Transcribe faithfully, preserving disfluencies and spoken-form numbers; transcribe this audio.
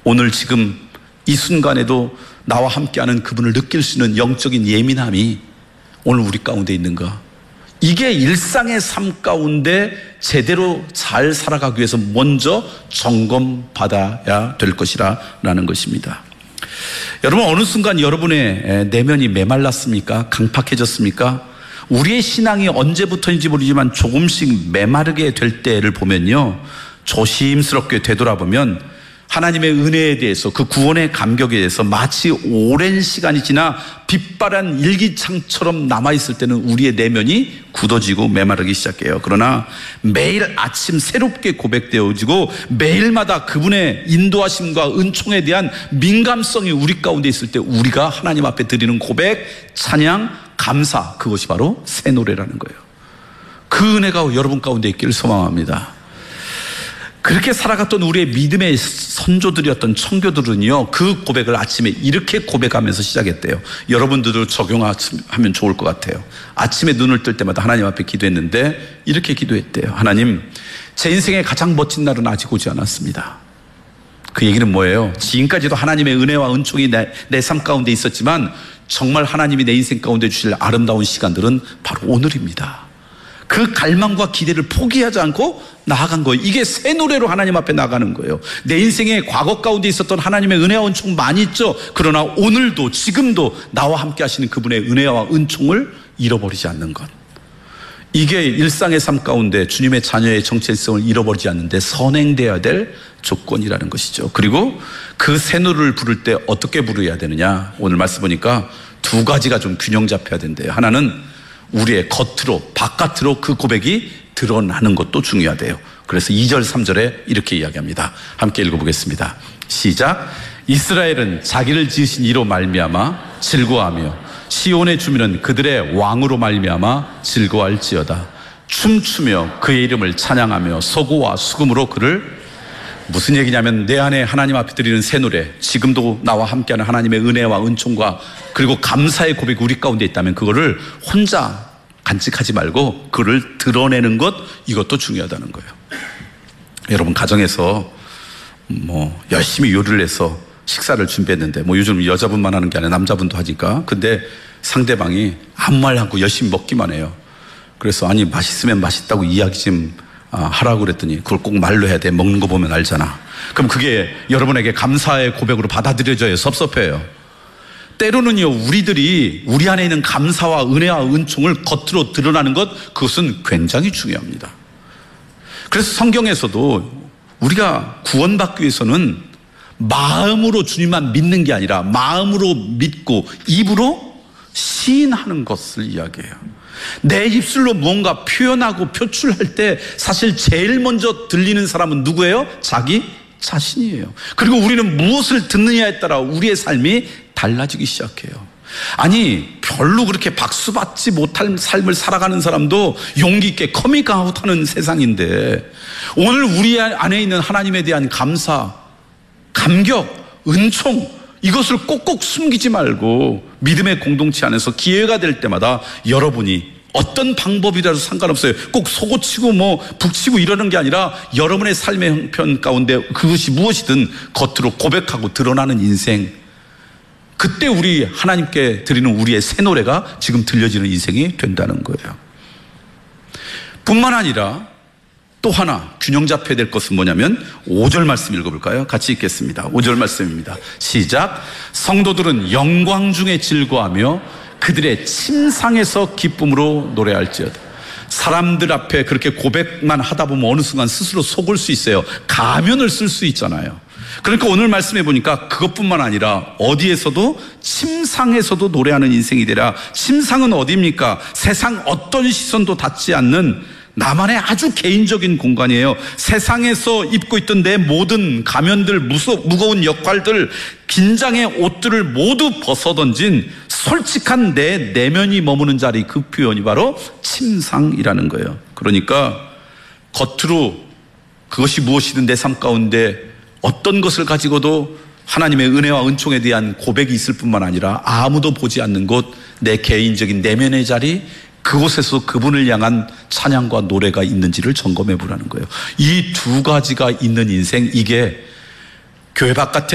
오늘 지금 이 순간에도 나와 함께하는 그분을 느낄 수 있는 영적인 예민함이 오늘 우리 가운데 있는가? 이게 일상의 삶 가운데 제대로 잘 살아가기 위해서 먼저 점검받아야 될 것이라는 것입니다. 여러분, 어느 순간 여러분의 내면이 메말랐습니까? 강팍해졌습니까? 우리의 신앙이 언제부터인지 모르지만 조금씩 메마르게 될 때를 보면요, 조심스럽게 되돌아보면 하나님의 은혜에 대해서, 그 구원의 감격에 대해서 마치 오랜 시간이 지나 빛바란 일기창처럼 남아있을 때는 우리의 내면이 굳어지고 메마르기 시작해요. 그러나 매일 아침 새롭게 고백되어지고 매일마다 그분의 인도하심과 은총에 대한 민감성이 우리 가운데 있을 때 우리가 하나님 앞에 드리는 고백, 찬양, 감사, 그것이 바로 새 노래라는 거예요. 그 은혜가 여러분 가운데 있기를 소망합니다. 그렇게 살아갔던 우리의 믿음의 선조들이었던 청교들은요, 그 고백을 아침에 이렇게 고백하면서 시작했대요. 여러분들도 적용하면 좋을 것 같아요. 아침에 눈을 뜰 때마다 하나님 앞에 기도했는데 이렇게 기도했대요. 하나님, 제 인생의 가장 멋진 날은 아직 오지 않았습니다. 그 얘기는 뭐예요? 지금까지도 하나님의 은혜와 은총이 내, 내 삶 가운데 있었지만 정말 하나님이 내 인생 가운데 주실 아름다운 시간들은 바로 오늘입니다. 그 갈망과 기대를 포기하지 않고 나아간 거예요. 이게 새 노래로 하나님 앞에 나가는 거예요. 내 인생의 과거 가운데 있었던 하나님의 은혜와 은총 많이 있죠. 그러나 오늘도 지금도 나와 함께 하시는 그분의 은혜와 은총을 잃어버리지 않는 것, 이게 일상의 삶 가운데 주님의 자녀의 정체성을 잃어버리지 않는데 선행되어야 될 조건이라는 것이죠. 그리고 그 새 노래를 부를 때 어떻게 부르어야 되느냐, 오늘 말씀 보니까 두 가지가 좀 균형 잡혀야 된대요. 하나는 우리의 겉으로, 바깥으로 그 고백이 드러나는 것도 중요하대요. 그래서 이 절 삼 절에 이렇게 이야기합니다. 함께 읽어보겠습니다. 시작. 이스라엘은 자기를 지으신 이로 말미암아 즐거워하며 시온의 주민은 그들의 왕으로 말미암아 즐거워할지어다. 춤추며 그의 이름을 찬양하며 소고와 수금으로 그를, 무슨 얘기냐면 내 안에 하나님 앞에 드리는 새 노래, 지금도 나와 함께하는 하나님의 은혜와 은총과 그리고 감사의 고백이 우리 가운데 있다면 그거를 혼자 간직하지 말고 그를 드러내는 것, 이것도 중요하다는 거예요. 여러분, 가정에서 뭐 열심히 요리를 해서 식사를 준비했는데, 뭐 요즘 여자분만 하는 게 아니라 남자분도 하니까, 근데 상대방이 아무 말 않고 열심히 먹기만 해요. 그래서 아니, 맛있으면 맛있다고 이야기 좀 하라고 그랬더니 그걸 꼭 말로 해야 돼. 먹는 거 보면 알잖아. 그럼 그게 여러분에게 감사의 고백으로 받아들여져요? 섭섭해요? 때로는요, 우리들이 우리 안에 있는 감사와 은혜와 은총을 겉으로 드러나는 것, 그것은 굉장히 중요합니다. 그래서 성경에서도 우리가 구원받기 위해서는 마음으로 주님만 믿는 게 아니라 마음으로 믿고 입으로 시인하는 것을 이야기해요. 내 입술로 무언가 표현하고 표출할 때 사실 제일 먼저 들리는 사람은 누구예요? 자기 자신이에요. 그리고 우리는 무엇을 듣느냐에 따라 우리의 삶이 달라지기 시작해요. 아니, 별로 그렇게 박수받지 못할 삶을 살아가는 사람도 용기 있게 커밍아웃하는 세상인데, 오늘 우리 안에 있는 하나님에 대한 감사, 감격, 은총, 이것을 꼭꼭 숨기지 말고 믿음의 공동체 안에서 기회가 될 때마다 여러분이 어떤 방법이라도 상관없어요. 꼭 속고치고 뭐 북치고 이러는 게 아니라 여러분의 삶의 형편 가운데 그것이 무엇이든 겉으로 고백하고 드러나는 인생, 그때 우리 하나님께 드리는 우리의 새 노래가 지금 들려지는 인생이 된다는 거예요. 뿐만 아니라 또 하나 균형 잡혀야 될 것은 뭐냐면 오 절 말씀 읽어볼까요? 같이 읽겠습니다. 오 절 말씀입니다. 시작. 성도들은 영광 중에 즐거워하며 그들의 침상에서 기쁨으로 노래할지어다. 사람들 앞에 그렇게 고백만 하다 보면 어느 순간 스스로 속을 수 있어요. 가면을 쓸 수 있잖아요. 그러니까 오늘 말씀해 보니까 그것뿐만 아니라 어디에서도, 침상에서도 노래하는 인생이 되라. 침상은 어디입니까? 세상 어떤 시선도 닿지 않는 나만의 아주 개인적인 공간이에요. 세상에서 입고 있던 내 모든 가면들, 무서, 무거운 역할들, 긴장의 옷들을 모두 벗어던진 솔직한 내 내면이 머무는 자리, 그 표현이 바로 침상이라는 거예요. 그러니까 겉으로 그것이 무엇이든 내 삶 가운데 어떤 것을 가지고도 하나님의 은혜와 은총에 대한 고백이 있을 뿐만 아니라 아무도 보지 않는 곳, 내 개인적인 내면의 자리, 그곳에서 그분을 향한 찬양과 노래가 있는지를 점검해 보라는 거예요. 이 두 가지가 있는 인생, 이게 교회 바깥에